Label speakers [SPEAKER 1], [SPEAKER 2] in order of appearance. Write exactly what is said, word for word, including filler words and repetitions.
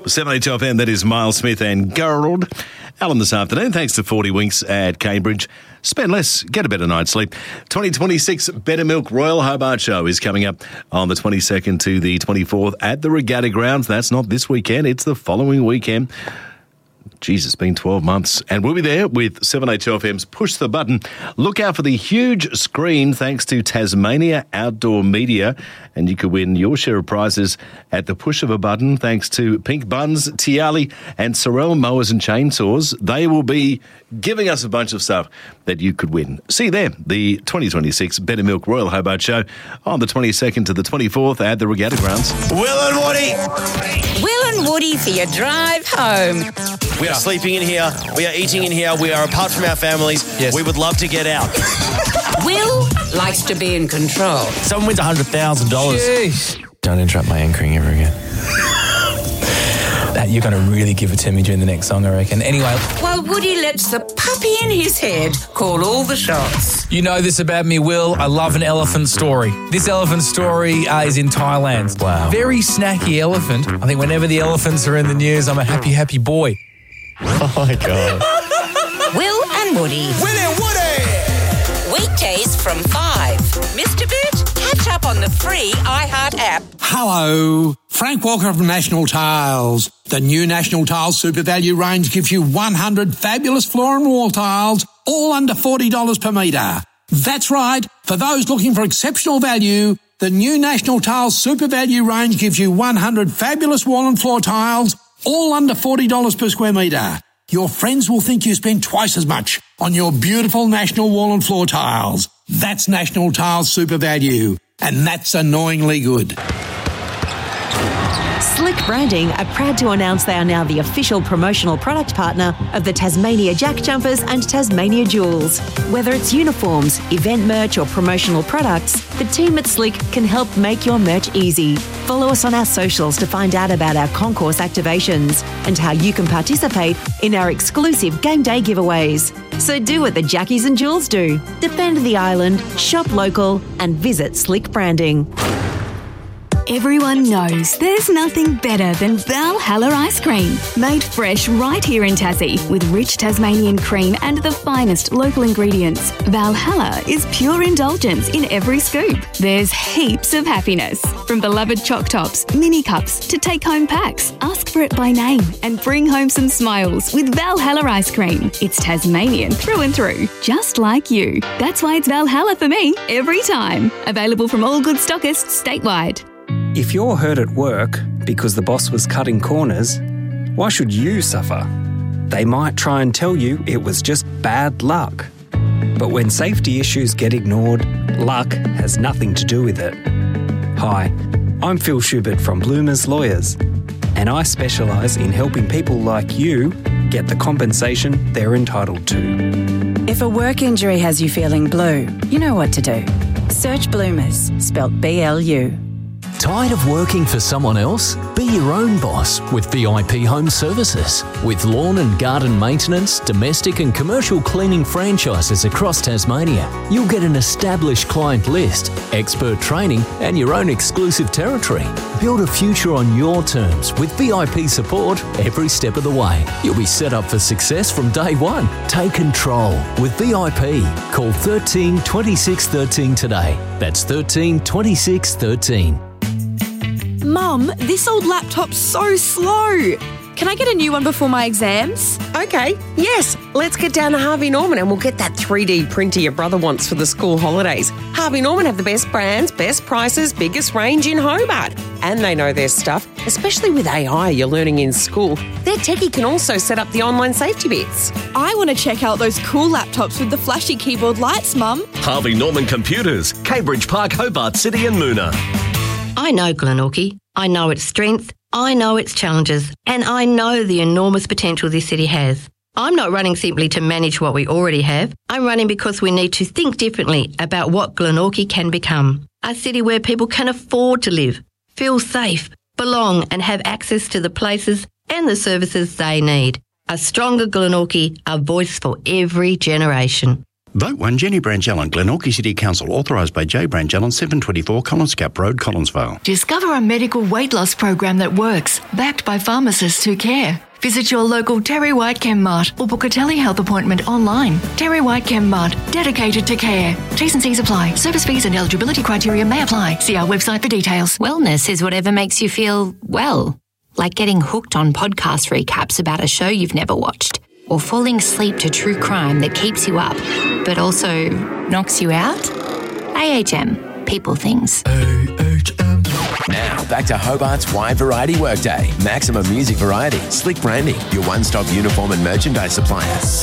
[SPEAKER 1] seven H F M, that is Miles Smith and Gerald. Alan this afternoon, thanks to forty Winks at Cambridge. Spend less, get a better night's sleep. twenty twenty-six Better Milk Royal Hobart Show is coming up on the twenty-second to the twenty-fourth at the Regatta Grounds. That's not this weekend, it's the following weekend. Jeez, it's been twelve months. And we'll be there with seven H F M's Push the Button. Look out for the huge screen thanks to Tasmania Outdoor Media. And you could win your share of prizes at the push of a button thanks to Pink Buns, Tiali and Sorel Mowers and Chainsaws. They will be giving us a bunch of stuff that you could win. See you there, the twenty twenty-six Better Milk Royal Hobart Show on the twenty-second to the twenty-fourth at the Regatta Grounds.
[SPEAKER 2] Will and Woody!
[SPEAKER 3] Will and Woody for your drive home.
[SPEAKER 2] We are sleeping in here. We are eating in here. We are apart from our families.
[SPEAKER 4] Yes.
[SPEAKER 2] We would love to get out.
[SPEAKER 3] Will likes to be in control.
[SPEAKER 2] Someone wins one hundred thousand dollars.
[SPEAKER 4] Jeez. Don't interrupt my anchoring ever again. That you're going to really give it to me during the next song, I reckon. Anyway.
[SPEAKER 3] While Woody lets the puppy in his head call all the shots.
[SPEAKER 4] You know this about me, Will. I love an elephant story. This elephant story uh, is in Thailand.
[SPEAKER 2] Wow.
[SPEAKER 4] Very snacky elephant. I think whenever the elephants are in the news, I'm a happy, happy boy.
[SPEAKER 2] Oh, my God.
[SPEAKER 3] Will and Woody.
[SPEAKER 2] Will and Woody!
[SPEAKER 3] Weekdays from five. Mister Bit, catch up on the free iHeart app.
[SPEAKER 5] Hello, Frank Walker from National Tiles. The new National Tiles Super Value range gives you one hundred fabulous floor and wall tiles, all under forty dollars per metre. That's right, for those looking for exceptional value, the new National Tiles Super Value range gives you one hundred fabulous wall and floor tiles, all under forty dollars per square metre. Your friends will think you spend twice as much on your beautiful National wall and floor tiles. That's National Tiles Super Value, and that's annoyingly good.
[SPEAKER 6] Slick Branding are proud to announce they are now the official promotional product partner of the Tasmania Jack Jumpers and Tasmania Jewels. Whether it's uniforms, event merch or promotional products, the team at Slick can help make your merch easy. Follow us on our socials to find out about our concourse activations and how you can participate in our exclusive game day giveaways. So do what the Jackies and Jewels do. Defend the island, shop local and visit Slick Branding.
[SPEAKER 7] Everyone knows there's nothing better than Valhalla ice cream. Made fresh right here in Tassie with rich Tasmanian cream and the finest local ingredients. Valhalla is pure indulgence in every scoop. There's heaps of happiness. From beloved choc tops, mini cups to take-home packs. Ask for it by name and bring home some smiles with Valhalla ice cream. It's Tasmanian through and through, just like you. That's why it's Valhalla for me every time. Available from all good stockists statewide.
[SPEAKER 8] If you're hurt at work because the boss was cutting corners, why should you suffer? They might try and tell you it was just bad luck. But when safety issues get ignored, luck has nothing to do with it. Hi, I'm Phil Schubert from Bloomers Lawyers, and I specialise in helping people like you get the compensation they're entitled to.
[SPEAKER 9] If a work injury has you feeling blue, you know what to do. Search Bloomers, spelt B L U.
[SPEAKER 10] Tired of working for someone else? Be your own boss with V I P Home Services. With lawn and garden maintenance, domestic and commercial cleaning franchises across Tasmania, you'll get an established client list, expert training and your own exclusive territory. Build a future on your terms with V I P support every step of the way. You'll be set up for success from day one. Take control with V I P. Call thirteen twenty-six thirteen today. That's thirteen twenty-six thirteen.
[SPEAKER 11] Mum, this old laptop's so slow. Can I get a new one before my exams?
[SPEAKER 12] Okay, yes. Let's get down to Harvey Norman and we'll get that three D printer your brother wants for the school holidays. Harvey Norman have the best brands, best prices, biggest range in Hobart. And they know their stuff, especially with A I you're learning in school. Their techie can also set up the online safety bits.
[SPEAKER 11] I want to check out those cool laptops with the flashy keyboard lights, Mum.
[SPEAKER 13] Harvey Norman Computers, Cambridge Park, Hobart City and Moona.
[SPEAKER 14] I know Glenorchy. I know its strength, I know its challenges, and I know the enormous potential this city has. I'm not running simply to manage what we already have. I'm running because we need to think differently about what Glenorchy can become. A city where people can afford to live, feel safe, belong and have access to the places and the services they need. A stronger Glenorchy, a voice for every generation.
[SPEAKER 15] Vote one Jenny Brangellan, Glenorchy City Council, authorised by J Brangellan, seven twenty-four Collins Gap Road, Collinsvale.
[SPEAKER 16] Discover a medical weight loss program that works, backed by pharmacists who care. Visit your local Terry White Chem Mart or book a telehealth appointment online. Terry White Chem Mart, dedicated to care. T's and C's apply. Service fees and eligibility criteria may apply. See our website for details.
[SPEAKER 17] Wellness is whatever makes you feel well, like getting hooked on podcast recaps about a show you've never watched, or falling asleep to true crime that keeps you up, but also knocks you out. A H M, people things.
[SPEAKER 18] Now, back to Hobart's wide variety workday. Maximum music variety, slick branding, your one-stop uniform and merchandise supplier.